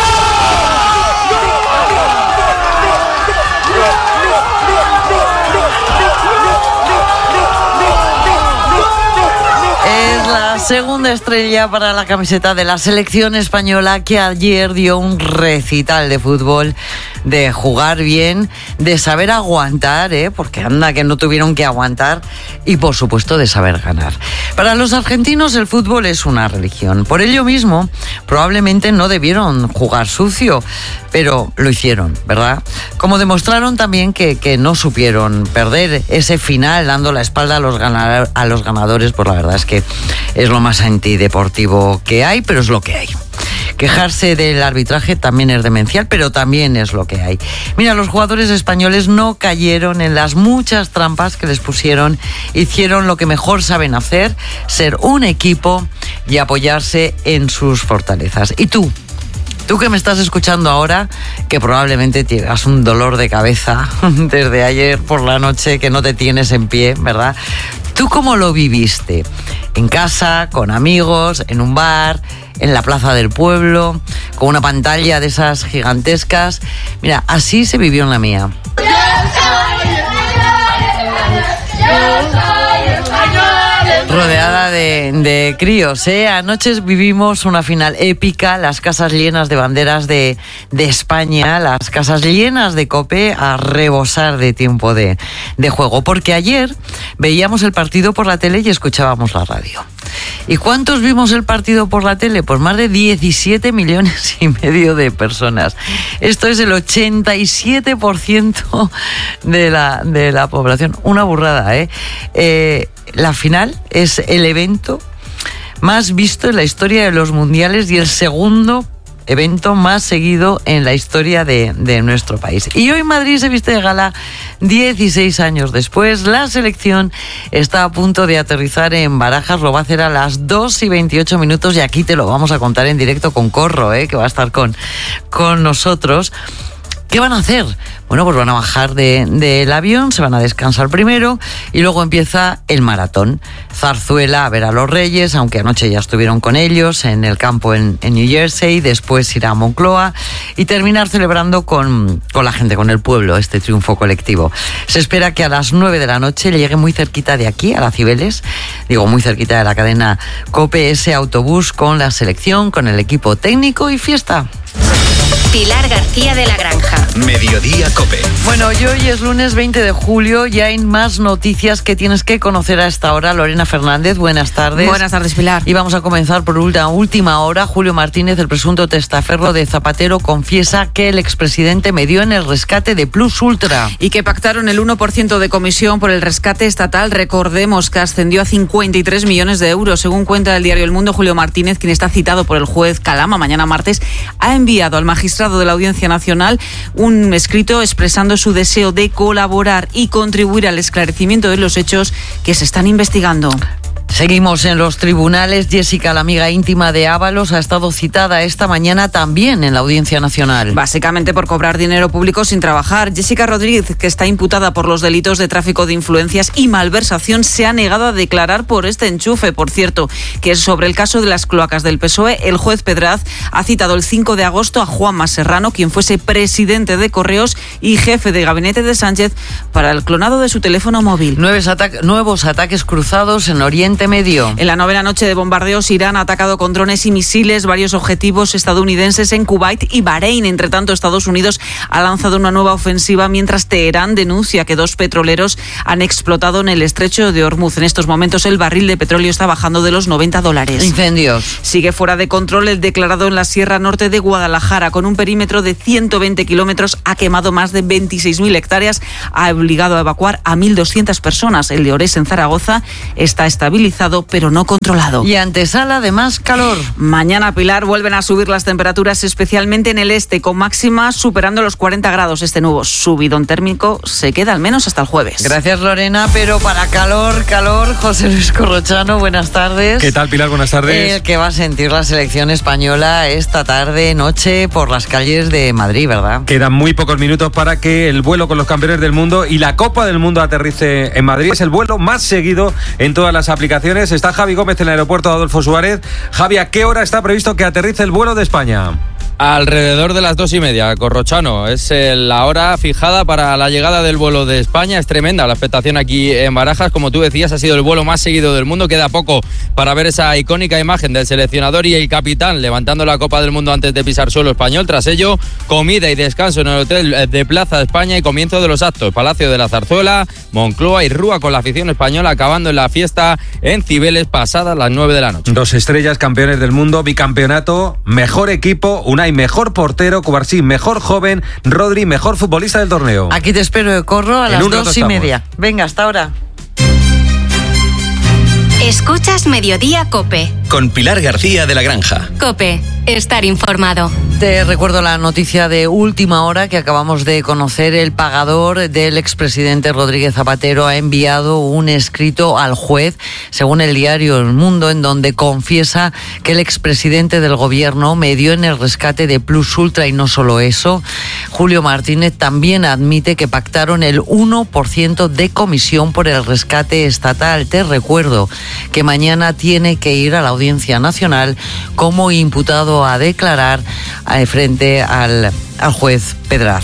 Es la segunda estrella para la camiseta de la selección española, que ayer dio un recital de fútbol, de jugar bien, de saber aguantar, ¿eh? Porque anda que no tuvieron que aguantar, y por supuesto de saber ganar. Para los argentinos el fútbol es una religión. Por ello mismo, probablemente no debieron jugar sucio, pero lo hicieron, ¿verdad? Como demostraron también que, que no supieron perder ese final dando la espalda a los, ganar, a los ganadores, pues la verdad es que es lo más antideportivo que hay, pero es lo que hay. Quejarse del arbitraje también es demencial, pero también es lo que hay. Mira, los jugadores españoles no cayeron en las muchas trampas que les pusieron, hicieron lo que mejor saben hacer, ser un equipo y apoyarse en sus fortalezas. ¿Y tú? Tú que me estás escuchando ahora, que probablemente tienes un dolor de cabeza desde ayer por la noche, que no te tienes en pie, ¿verdad? ¿Tú cómo lo viviste? ¿En casa, con amigos, en un bar, en la plaza del pueblo, con una pantalla de esas gigantescas? Mira, así se vivió en la mía. Rodeada de, de críos, ¿eh? Anoche vivimos una final épica, las casas llenas de banderas de, de España, las casas llenas de COPE a rebosar de tiempo de, de juego, porque ayer veíamos el partido por la tele y escuchábamos la radio. ¿Y cuántos vimos el partido por la tele? Pues más de diecisiete millones y medio de personas. Esto es el ochenta y siete por ciento de la, de la población. Una burrada, ¿eh? eh La final es el evento más visto en la historia de los mundiales y el segundo evento más seguido en la historia de, de nuestro país. Y hoy Madrid se viste de gala dieciséis años después. La selección está a punto de aterrizar en Barajas, lo va a hacer a las dos y veintiocho minutos y aquí te lo vamos a contar en directo con Corro, ¿eh? Que va a estar con, con nosotros. ¿Qué van a hacer? Bueno, pues van a bajar de, del avión, se van a descansar primero y luego empieza el maratón. Zarzuela a ver a los Reyes, aunque anoche ya estuvieron con ellos en el campo en, en New Jersey, después irá a Moncloa y terminar celebrando con, con la gente, con el pueblo, este triunfo colectivo. Se espera que a las nueve de la noche llegue muy cerquita de aquí, a la Cibeles, digo muy cerquita de la cadena COPE, ese autobús con la selección, con el equipo técnico y fiesta. Pilar García de la Granja. Mediodía COPE. Bueno, y hoy es lunes veinte de julio y hay más noticias que tienes que conocer a esta hora. Lorena Fernández, buenas tardes. Buenas tardes, Pilar. Y vamos a comenzar por una última hora. Julio Martínez, el presunto testaferro de Zapatero, confiesa que el expresidente medió en el rescate de Plus Ultra. Y que pactaron el uno por ciento de comisión por el rescate estatal. Recordemos que ascendió a cincuenta y tres millones de euros. Según cuenta el diario El Mundo, Julio Martínez, quien está citado por el juez Calama mañana martes, ha enviado al magistrado de la Audiencia Nacional un escrito expresando su deseo de colaborar y contribuir al esclarecimiento de los hechos que se están investigando. Seguimos en los tribunales. Jessica, la amiga íntima de Ábalos, ha estado citada esta mañana también en la Audiencia Nacional. Básicamente por cobrar dinero público sin trabajar. Jessica Rodríguez, que está imputada por los delitos de tráfico de influencias y malversación, se ha negado a declarar por este enchufe. Por cierto, que es sobre el caso de las cloacas del P S O E. El juez Pedraz ha citado el cinco de agosto a Juanma Serrano, quien fuese presidente de Correos y jefe de gabinete de Sánchez, para el clonado de su teléfono móvil. Nuevos, ata- nuevos ataques cruzados en Oriente Medio. En la novena noche de bombardeos, Irán ha atacado con drones y misiles varios objetivos estadounidenses en Kuwait y Bahrein. Entre tanto, Estados Unidos ha lanzado una nueva ofensiva, mientras Teherán denuncia que dos petroleros han explotado en el estrecho de Hormuz. En estos momentos el barril de petróleo está bajando de los noventa dólares. Incendios. Sigue fuera de control el declarado en la Sierra Norte de Guadalajara. Con un perímetro de ciento veinte kilómetros ha quemado más de veintiséis mil hectáreas. Ha obligado a evacuar a mil doscientas personas. El de Orés en Zaragoza está estabilizado, pero no controlado. Y antesala de más calor. Mañana, Pilar, vuelven a subir las temperaturas, especialmente en el este, con máximas superando los cuarenta grados. Este nuevo subidón térmico se queda al menos hasta el jueves. Gracias, Lorena, pero para calor, calor, José Luis Corrochano, buenas tardes. ¿Qué tal, Pilar? Buenas tardes. El que va a sentir la selección española esta tarde, noche, por las calles de Madrid, ¿verdad? Quedan muy pocos minutos para que el vuelo con los campeones del mundo y la Copa del Mundo aterrice en Madrid. Es el vuelo más seguido en todas las aplicaciones. Está Javi Gómez en el aeropuerto de Adolfo Suárez. Javi, ¿a qué hora está previsto que aterrice el vuelo de España? Alrededor de las dos y media, Corrochano. Es la hora fijada para la llegada del vuelo de España. Es tremenda la expectación aquí en Barajas. Como tú decías, ha sido el vuelo más seguido del mundo. Queda poco para ver esa icónica imagen del seleccionador y el capitán levantando la Copa del Mundo antes de pisar suelo español. Tras ello, comida y descanso en el hotel de Plaza de España y comienzo de los actos. Palacio de la Zarzuela, Moncloa y Rúa, con la afición española acabando en la fiesta en Cibeles pasadas las nueve de la noche. Dos estrellas, campeones del mundo, bicampeonato, mejor equipo, Unai mejor portero, Cubarsí mejor joven, Rodri mejor futbolista del torneo. Aquí te espero de corro a las dos y media. Venga, hasta ahora. Escuchas Mediodía COPE. Con Pilar García de la Granja. COPE, estar informado. Te recuerdo la noticia de última hora que acabamos de conocer. El pagador del expresidente Rodríguez Zapatero ha enviado un escrito al juez, según el diario El Mundo, en donde confiesa que el expresidente del gobierno medió en el rescate de Plus Ultra. Y no solo eso, Julio Martínez también admite que pactaron el uno por ciento de comisión por el rescate estatal. Te recuerdo que mañana tiene que ir a la Audiencia Nacional como imputado a declarar frente al, al juez Pedraz.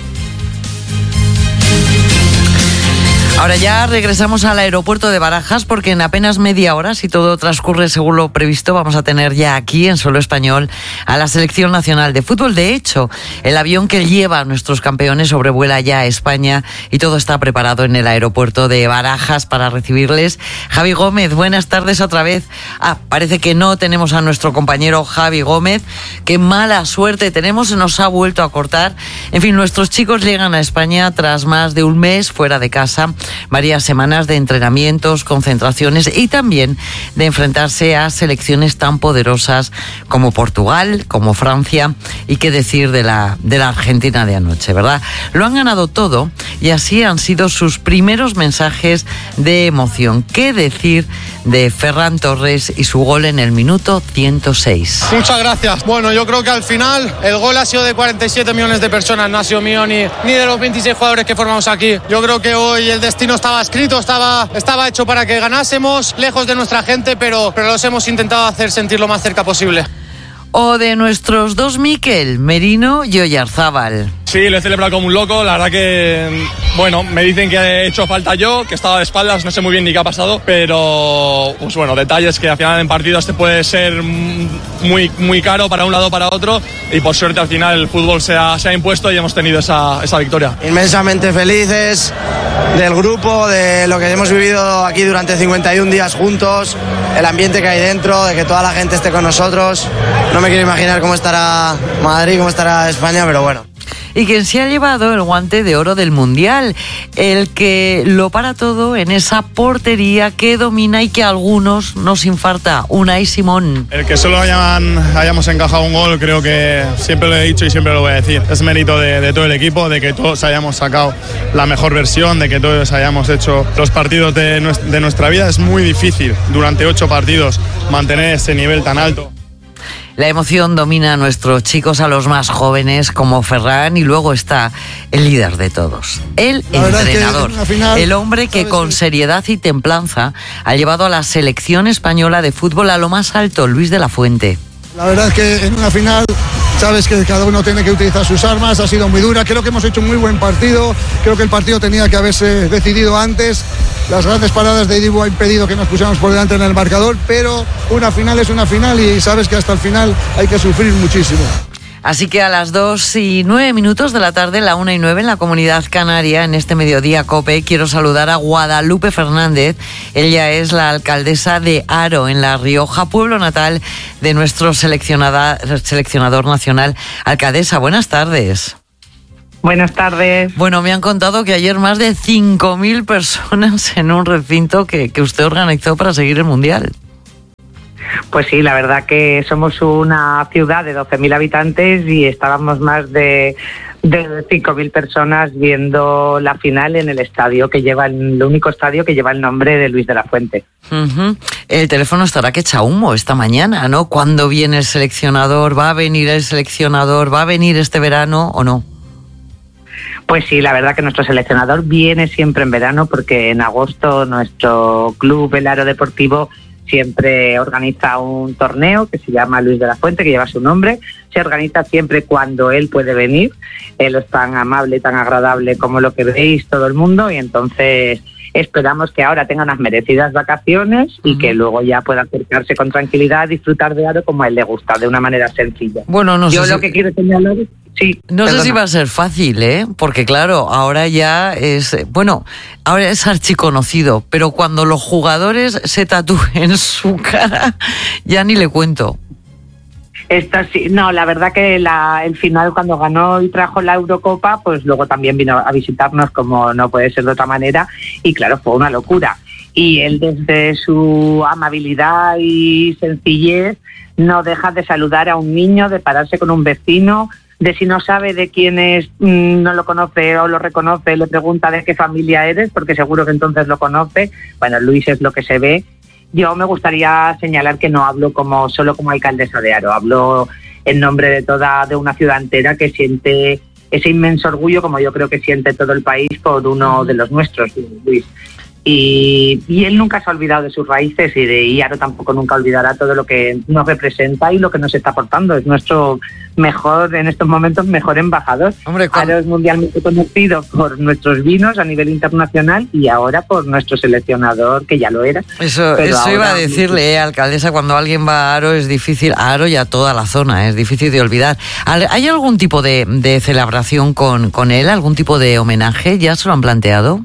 Ahora ya regresamos al aeropuerto de Barajas, porque en apenas media hora, si todo transcurre según lo previsto, vamos a tener ya aquí en suelo español a la Selección Nacional de Fútbol. De hecho, el avión que lleva a nuestros campeones sobrevuela ya a España y todo está preparado en el aeropuerto de Barajas para recibirles. Javi Gómez, buenas tardes otra vez. Ah, parece que no tenemos a nuestro compañero Javi Gómez. Qué mala suerte tenemos, se nos ha vuelto a cortar. En fin, nuestros chicos llegan a España tras más de un mes fuera de casa, varias semanas de entrenamientos, concentraciones y también de enfrentarse a selecciones tan poderosas como Portugal, como Francia y qué decir de la, de la Argentina de anoche, ¿verdad? Lo han ganado todo y así han sido sus primeros mensajes de emoción. ¿Qué decir de Ferran Torres y su gol en el minuto ciento seis? Muchas gracias. Bueno, yo creo que al final el gol ha sido de cuarenta y siete millones de personas, no ha sido mío ni, ni de los veintiséis jugadores que formamos aquí. Yo creo que hoy el destino estaba escrito, estaba, estaba hecho para que ganásemos, lejos de nuestra gente, pero, pero los hemos intentado hacer sentir lo más cerca posible. O de nuestros dos Mikel, Merino y Oyarzábal. Sí, lo he celebrado como un loco, la verdad que, bueno, me dicen que he hecho falta yo, que estaba de espaldas, no sé muy bien ni qué ha pasado, pero, pues bueno, detalles que al final en partidos te puede ser muy, muy caro para un lado o para otro, y por suerte al final el fútbol se ha, se ha impuesto y hemos tenido esa, esa victoria. Inmensamente felices del grupo, de lo que hemos vivido aquí durante cincuenta y un días juntos, el ambiente que hay dentro, de que toda la gente esté con nosotros. No me quiero imaginar cómo estará Madrid, cómo estará España, pero bueno. Y quien se ha llevado el guante de oro del Mundial, el que lo para todo en esa portería que domina y que a algunos nos infarta, Unai Simón. El que solo hayan, hayamos encajado un gol, creo que siempre lo he dicho y siempre lo voy a decir. Es mérito de, de todo el equipo, de que todos hayamos sacado la mejor versión, de que todos hayamos hecho los partidos de, de nuestra vida. Es muy difícil durante ocho partidos mantener ese nivel tan alto. La emoción domina a nuestros chicos, a los más jóvenes como Ferran, y luego está el líder de todos, el entrenador, final, el hombre que con seriedad y templanza ha llevado a la selección española de fútbol a lo más alto, Luis de la Fuente. La verdad es que en una final sabes que cada uno tiene que utilizar sus armas, ha sido muy dura, creo que hemos hecho un muy buen partido, creo que el partido tenía que haberse decidido antes. Las grandes paradas de Dibu ha impedido que nos pusiéramos por delante en el marcador, pero una final es una final y sabes que hasta el final hay que sufrir muchísimo. Así que a las dos y nueve minutos de la tarde, la una y nueve en la Comunidad Canaria, en este Mediodía COPE, quiero saludar a Guadalupe Fernández. Ella es la alcaldesa de Haro, en La Rioja, pueblo natal de nuestro seleccionador nacional. Alcaldesa, buenas tardes. Buenas tardes. Bueno, me han contado que ayer más de cinco mil personas en un recinto que, que usted organizó para seguir el Mundial. Pues sí, la verdad que somos una ciudad de doce mil habitantes y estábamos más de, de cinco mil personas viendo la final en el estadio que lleva el, el único estadio que lleva el nombre de Luis de la Fuente. Uh-huh. El teléfono estará que echa humo esta mañana, ¿no? ¿Cuándo viene el seleccionador? ¿Va a venir el seleccionador? ¿Va a venir este verano o no? Pues sí, la verdad que nuestro seleccionador viene siempre en verano porque en agosto nuestro club, el Haro Deportivo, siempre organiza un torneo que se llama Luis de la Fuente, que lleva su nombre. Se organiza siempre cuando él puede venir. Él es tan amable y tan agradable como lo que veis todo el mundo y entonces esperamos que ahora tenga unas merecidas vacaciones y uh-huh. que luego ya pueda acercarse con tranquilidad a disfrutar de Haro como a él le gusta, de una manera sencilla. Bueno, no sé Yo si... lo que quiero señalar es... Sí, no perdona. sé si va a ser fácil, ¿eh? Porque claro, ahora ya es, bueno, ahora es archiconocido, pero cuando los jugadores se tatúen su cara, ya ni le cuento. Esto sí, no, la verdad que la, el final cuando ganó y trajo la Eurocopa, pues luego también vino a visitarnos como no puede ser de otra manera y claro, fue una locura. Y él desde su amabilidad y sencillez no deja de saludar a un niño, de pararse con un vecino, de si no sabe de quién es, no lo conoce o lo reconoce, le pregunta de qué familia eres, porque seguro que entonces lo conoce. Bueno, Luis es lo que se ve. Yo me gustaría señalar que no hablo como solo como alcaldesa de Haro, hablo en nombre de toda de una ciudad entera que siente ese inmenso orgullo, como yo creo que siente todo el país por uno de los nuestros, Luis. Y, y él nunca se ha olvidado de sus raíces y de y Haro tampoco nunca olvidará todo lo que nos representa y lo que nos está aportando. Es nuestro mejor, en estos momentos, mejor embajador. Hombre, con... Haro es mundialmente conocido por nuestros vinos a nivel internacional y ahora por nuestro seleccionador, que ya lo era. Eso, eso ahora... iba a decirle, eh, alcaldesa, cuando alguien va a Haro es difícil, a Haro y a toda la zona, es difícil de olvidar. ¿Hay algún tipo de, de celebración con, con él? ¿Algún tipo de homenaje? ¿Ya se lo han planteado?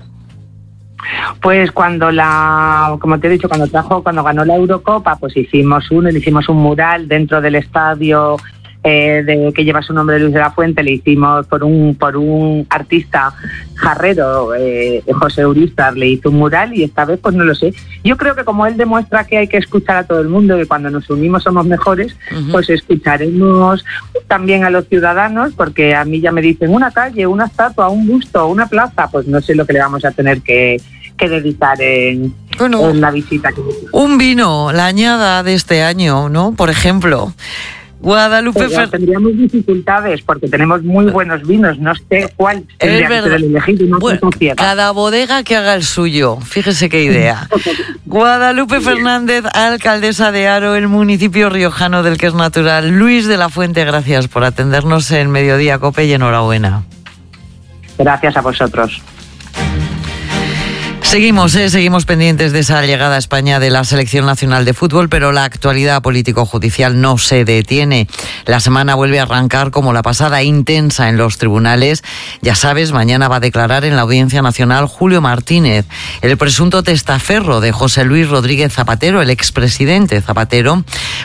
Pues cuando la, como te he dicho, cuando trajo, cuando ganó la Eurocopa, pues hicimos uno, le hicimos un mural dentro del estadio eh, de, que lleva su nombre, Luis de la Fuente, le hicimos por un por un artista jarrero, eh, José Uristar, le hizo un mural y esta vez pues no lo sé. Yo creo que como él demuestra que hay que escuchar a todo el mundo, que cuando nos unimos somos mejores, uh-huh. pues escucharemos también a los ciudadanos, porque a mí ya me dicen una calle, una estatua, un busto, una plaza, pues no sé lo que le vamos a tener que que dedicar en, bueno, en la visita. Un vino, la añada de este año, ¿no? Por ejemplo, Guadalupe Fer... Tendríamos dificultades porque tenemos muy buenos vinos, no sé cuál tendría que ser el elegido. No bueno, cada bodega que haga el suyo, fíjese qué idea. Guadalupe Fernández, alcaldesa de Haro, el municipio riojano del que es natural. Luis de la Fuente, gracias por atendernos en Mediodía COPE y enhorabuena. Gracias a vosotros. Seguimos, eh, seguimos pendientes de esa llegada a España de la Selección Nacional de Fútbol, pero la actualidad político-judicial no se detiene. La semana vuelve a arrancar como la pasada, intensa en los tribunales. Ya sabes, mañana va a declarar en la Audiencia Nacional Julio Martínez, el presunto testaferro de José Luis Rodríguez Zapatero, el expresidente Zapatero,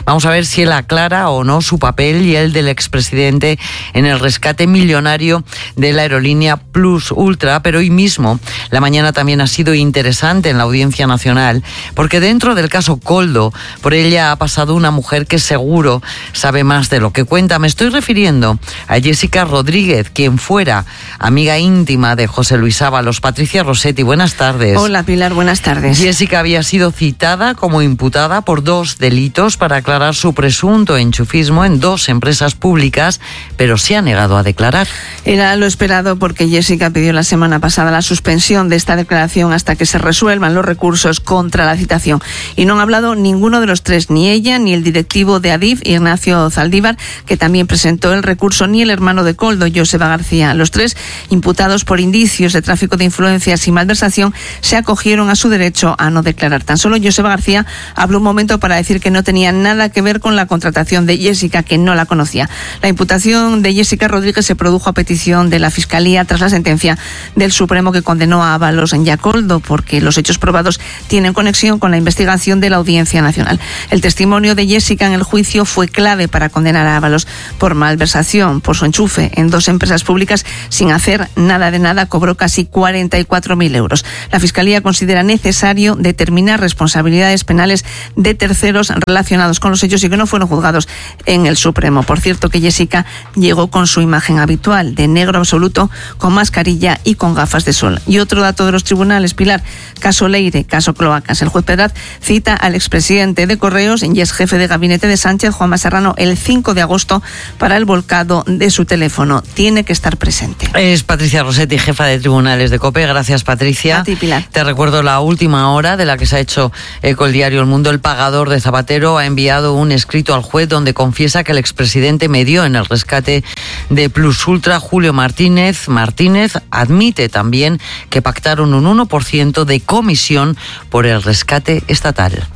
Vamos a ver si él aclara o no su papel y el del expresidente en el rescate millonario de la aerolínea Plus Ultra. Pero hoy mismo, la mañana también ha sido interesante en la Audiencia Nacional, porque dentro del caso Koldo, por ella ha pasado una mujer que seguro sabe más de lo que cuenta. Me estoy refiriendo a Jessica Rodríguez, quien fuera amiga íntima de José Luis Ábalos. Patricia Rossetti, buenas tardes. Hola Pilar, buenas tardes. Jessica había sido citada como imputada por dos delitos para aclarar su presunto enchufismo en dos empresas públicas, pero se ha negado a declarar. Era lo esperado, porque Jessica pidió la semana pasada la suspensión de esta declaración hasta que se resuelvan los recursos contra la citación. Y no han hablado ninguno de los tres, ni ella, ni el directivo de Adif, Ignacio Zaldívar, que también presentó el recurso, ni el hermano de Koldo, Joseba García. Los tres, imputados por indicios de tráfico de influencias y malversación, se acogieron a su derecho a no declarar. Tan solo Joseba García habló un momento para decir que no tenía nada que ver con la contratación de Jessica, que no la conocía. La imputación de Jessica Rodríguez se produjo a petición de la Fiscalía tras la sentencia del Supremo que condenó a Ábalos y a Koldo, porque los hechos probados tienen conexión con la investigación de la Audiencia Nacional. El testimonio de Jessica en el juicio fue clave para condenar a Ábalos por malversación, por su enchufe en dos empresas públicas sin hacer nada de nada. Cobró casi cuarenta y cuatro mil euros. La Fiscalía considera necesario determinar responsabilidades penales de terceros relacionados con los hechos y que no fueron juzgados en el Supremo. Por cierto, que Jessica llegó con su imagen habitual, de negro absoluto, con mascarilla y con gafas de sol. Y otro dato de los tribunales, Pilar: caso Leire, caso Cloacas. El juez Pedraz cita al expresidente de Correos y ex jefe de gabinete de Sánchez, Juanma Serrano, el cinco de agosto para el volcado de su teléfono. Tiene que estar presente. Es Patricia Rossetti, jefa de tribunales de COPE. Gracias, Patricia. A ti, Pilar. Te recuerdo la última hora de la que se ha hecho eco el diario El Mundo. El pagador de Zapatero ha enviado un escrito al juez donde confiesa que el expresidente medió en el rescate de Plus Ultra. Julio Martínez Martínez admite también que pactaron un uno por ciento de comisión por el rescate estatal.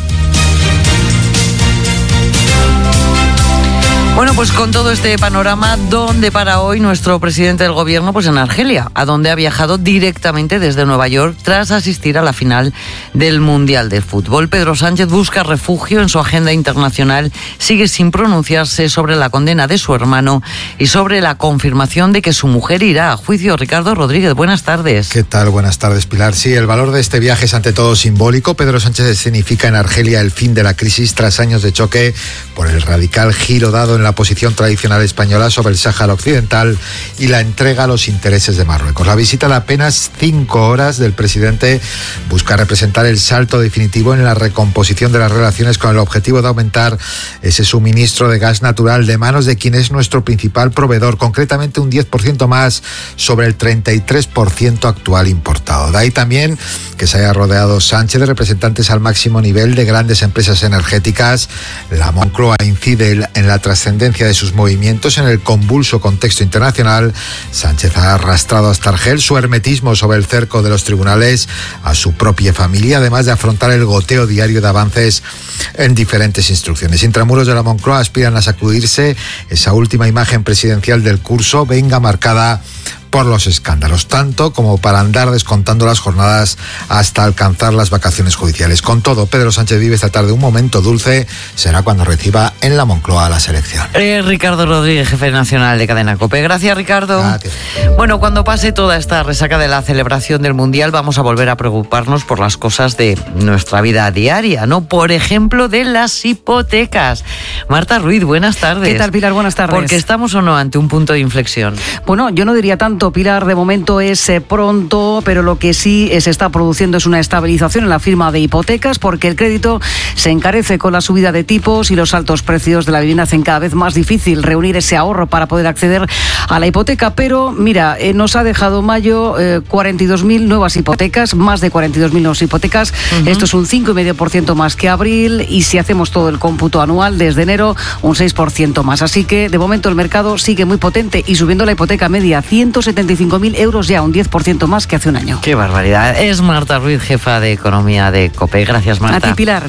Bueno, pues con todo este panorama, ¿dónde para hoy nuestro presidente del gobierno? Pues en Argelia, a donde ha viajado directamente desde Nueva York tras asistir a la final del Mundial de Fútbol. Pedro Sánchez busca refugio en su agenda internacional, sigue sin pronunciarse sobre la condena de su hermano y sobre la confirmación de que su mujer irá a juicio. Ricardo Rodríguez, buenas tardes. ¿Qué tal? Buenas tardes, Pilar. Sí, el valor de este viaje es ante todo simbólico. Pedro Sánchez escenifica en Argelia el fin de la crisis tras años de choque por el radical giro dado en la posición tradicional española sobre el Sáhara Occidental y la entrega a los intereses de Marruecos. La visita de apenas cinco horas del presidente busca representar el salto definitivo en la recomposición de las relaciones con el objetivo de aumentar ese suministro de gas natural de manos de quien es nuestro principal proveedor, concretamente un diez por ciento más sobre el treinta y tres por ciento actual importado. De ahí también que se haya rodeado Sánchez de representantes al máximo nivel de grandes empresas energéticas. La Moncloa incide en la trascendencia de sus movimientos en el convulso contexto internacional. Sánchez ha arrastrado hasta Argel su hermetismo sobre el cerco de los tribunales a su propia familia, además de afrontar el goteo diario de avances en diferentes instrucciones. Intramuros de la Moncloa aspiran a sacudirse esa última imagen presidencial del curso, venga marcada por los escándalos, tanto como para andar descontando las jornadas hasta alcanzar las vacaciones judiciales. Con todo, Pedro Sánchez vive esta tarde un momento dulce, será cuando reciba en la Moncloa la selección. Eh, Ricardo Rodríguez, jefe nacional de Cadena COPE. Gracias, Ricardo. Gracias. Bueno, cuando pase toda esta resaca de la celebración del Mundial, vamos a volver a preocuparnos por las cosas de nuestra vida diaria, ¿no? Por ejemplo, de las hipotecas. Marta Ruiz, buenas tardes. ¿Qué tal, Pilar? Buenas tardes. Porque estamos o no ante un punto de inflexión. Bueno, yo no diría tanto, Pilar, de momento es eh, pronto, pero lo que sí se está produciendo es una estabilización en la firma de hipotecas, porque el crédito se encarece con la subida de tipos y los altos precios de la vivienda hacen cada vez más difícil reunir ese ahorro para poder acceder a la hipoteca. Pero mira, eh, nos ha dejado mayo eh, cuarenta y dos mil nuevas hipotecas, más de cuarenta y dos mil nuevas hipotecas. Uh-huh. Esto es un cinco coma cinco por ciento más que abril, y si hacemos todo el cómputo anual desde enero, un seis por ciento más. Así que de momento el mercado sigue muy potente y subiendo la hipoteca media a ciento setenta y cinco mil euros, ya un diez por ciento más que hace un año. ¡Qué barbaridad! Es Marta Ruiz, jefa de Economía de COPE. Gracias, Marta. A ti, Pilar.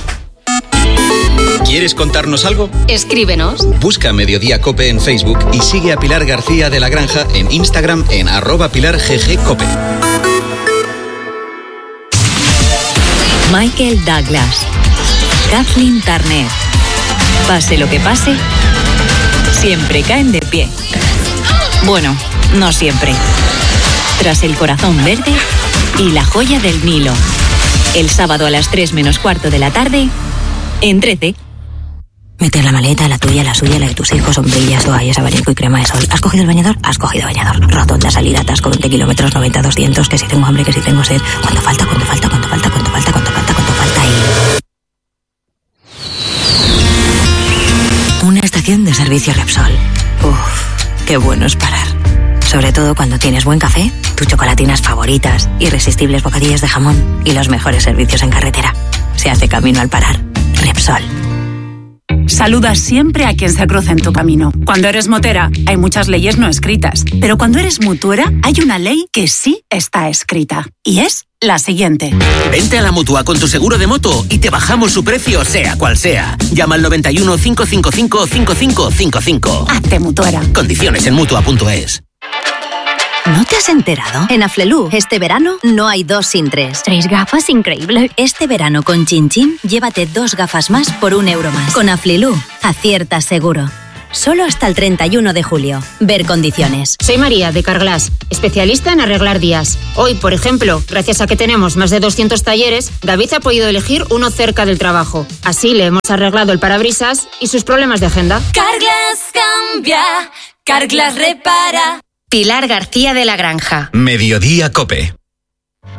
¿Quieres contarnos algo? Escríbenos. Busca Mediodía COPE en Facebook y sigue a Pilar García de la Granja en Instagram en arroba Pilar G G COPE. Michael Douglas, Kathleen Turner, Pase lo que pase, siempre caen de pie. Bueno, no siempre. Tras el corazón verde y la joya del Nilo. El sábado a las tres menos cuarto de la tarde, en trece. Meter la maleta, la tuya, la suya, la de tus hijos, sombrillas, toallas, abanico y crema de sol. ¿Has cogido el bañador? Has cogido bañador. Rotonda, salida, atasco, veinte kilómetros, noventa, doscientos, que si tengo hambre, que si tengo sed. ¿Cuánto falta? ¿Cuánto falta? ¿Cuánto falta? ¿Cuánto falta? ¿Cuánto falta? ¿Cuánto falta? Y... una estación de servicio Repsol. Uf, qué bueno es parar. Sobre todo cuando tienes buen café, tus chocolatinas favoritas, irresistibles bocadillas de jamón y los mejores servicios en carretera. Se hace camino al parar. Repsol. Saluda siempre a quien se cruza en tu camino. Cuando eres motera, hay muchas leyes no escritas. Pero cuando eres mutuera, hay una ley que sí está escrita. Y es la siguiente. Vente a la Mutua con tu seguro de moto y te bajamos su precio, sea cual sea. Llama al noventa y uno, cinco cinco cinco, cinco cinco cinco cinco. Hazte mutuera. Condiciones en mutua punto es. ¿No te has enterado? En Aflelu, este verano, no hay dos sin tres. Tres gafas, increíble. Este verano con Chin Chin, llévate dos gafas más por un euro más. Con Aflelu, aciertas seguro. Solo hasta el treinta y uno de julio. Ver condiciones. Soy María, de Carglass, especialista en arreglar días. Hoy, por ejemplo, gracias a que tenemos más de doscientos talleres, David ha podido elegir uno cerca del trabajo. Así le hemos arreglado el parabrisas y sus problemas de agenda. Carglass cambia, Carglass repara. Pilar García de la Granja. Mediodía Cope.